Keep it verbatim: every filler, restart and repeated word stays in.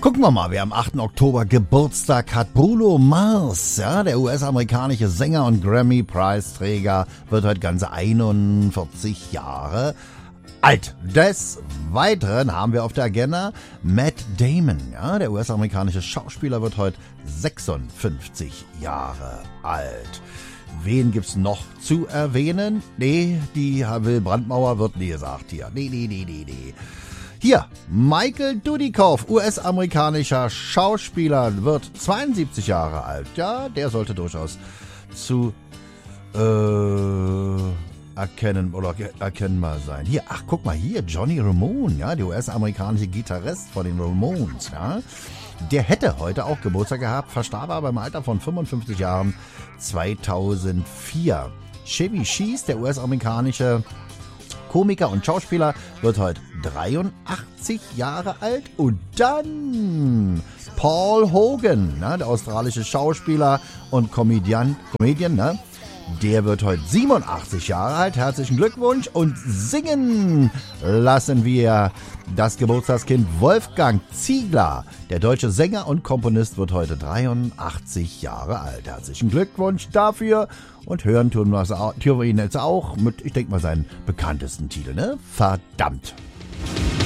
Gucken wir mal, wer am achten Oktober Geburtstag hat. Bruno Mars, ja, der U S-amerikanische Sänger und Grammy-Preisträger, wird heute ganze einundvierzig Jahre alt. Des Weiteren haben wir auf der Agenda Matt Damon, ja, der U S-amerikanische Schauspieler, wird heute sechsundfünfzig Jahre alt. Wen gibt's noch zu erwähnen? Nee, die Will Brandmauer wird nie gesagt hier. Nee, nee, nee, nee, nee. Hier, Michael Dudikoff, U S-amerikanischer Schauspieler, wird zweiundsiebzig Jahre alt. Ja, der sollte durchaus zu äh, erkennen oder erkennbar sein. Hier, ach, guck mal hier, Johnny Ramone, ja, der U S-amerikanische Gitarrist von den Ramones, ja. Der hätte heute auch Geburtstag gehabt, verstarb aber im Alter von fünfundfünfzig Jahren zweitausendvier. Chevy Chase, der U S-amerikanische Komiker und Schauspieler, wird heute dreiundachtzig Jahre alt. Und dann Paul Hogan, ne, der australische Schauspieler und Comedian, Comedian, ne, der wird heute siebenundachtzig Jahre alt. Herzlichen Glückwunsch. Und singen lassen wir das Geburtstagskind Wolfgang Ziegler. Der deutsche Sänger und Komponist wird heute dreiundachtzig Jahre alt. Herzlichen Glückwunsch dafür. Und hören tun wir ihn jetzt auch mit, ich denke mal, seinen bekanntesten Titel, ne? Verdammt.